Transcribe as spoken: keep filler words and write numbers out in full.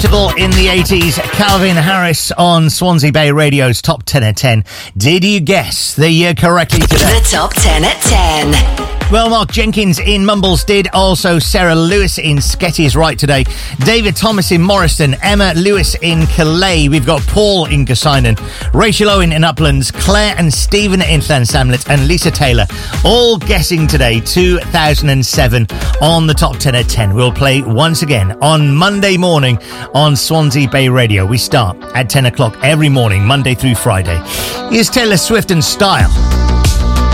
Acceptable in the eighties. Calvin Harris on Swansea Bay Radio's Top ten at ten. Did you guess the year correctly today? The Top ten at ten. Well, Mark Jenkins in Mumbles did. Also, Sarah Lewis in Sketty is right today. David Thomas in Morriston. Emma Lewis in Calais. We've got Paul in Gosynon. Rachel Owen in Uplands. Claire and Stephen in Llansamlet. And Lisa Taylor all guessing today two thousand seven on the Top ten at ten. We'll play once again on Monday morning on Swansea Bay Radio. We start at ten o'clock every morning, Monday through Friday. Here's Taylor Swift and Style.